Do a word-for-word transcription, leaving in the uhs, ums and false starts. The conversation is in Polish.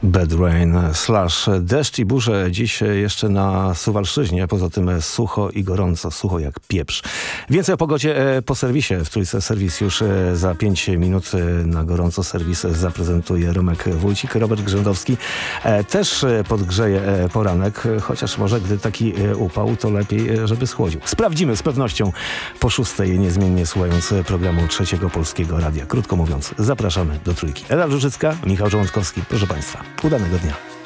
Bad Rain slash deszcz i burze dziś jeszcze na Suwalszczyźnie, poza tym sucho i gorąco, sucho jak pieprz. Więcej o pogodzie po serwisie. W Trójce Serwis już za pięć minut na gorąco serwis zaprezentuje Romek Wójcik. Robert Grzędowski też podgrzeje poranek, chociaż może gdy taki upał, to lepiej, żeby schłodził. Sprawdzimy z pewnością po szóstej, niezmiennie słuchając programu Trzeciego Polskiego Radia. Krótko mówiąc, zapraszamy do Trójki. Ela Brzużycka, Michał Żołądkowski. Proszę Państwa, udanego dnia.